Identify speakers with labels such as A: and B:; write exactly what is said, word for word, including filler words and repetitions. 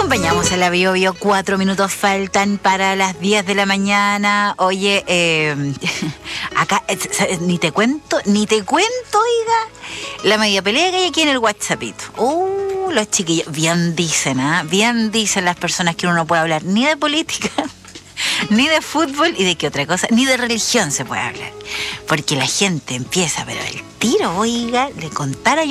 A: acompañamos en la Bio Bio. Cuatro minutos faltan para las diez de la mañana. Oye, eh, acá eh, ni te cuento, ni te cuento, oiga, la media pelea que hay aquí en el WhatsAppito. Uh, los chiquillos, bien dicen, ¿ah? ¿eh? Bien dicen las personas que uno no puede hablar ni de política, ni de fútbol y de qué otra cosa, ni de religión se puede hablar. Porque la gente empieza, pero el tiro, oiga, le contara yo